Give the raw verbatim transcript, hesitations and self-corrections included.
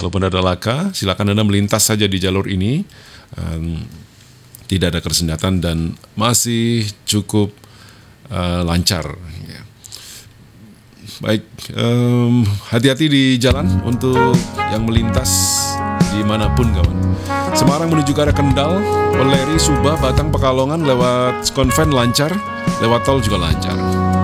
kalaupun ada laka, silakan Anda melintas saja di jalur ini. Um, tidak ada kersendatan dan masih cukup uh, lancar. Ya. Baik, um, hati-hati di jalan untuk yang melintas dimanapun kawan. Semarang menuju ke arah Kendal, Weleri, Subah, Batang, Pekalongan lewat Konven lancar, lewat tol juga lancar.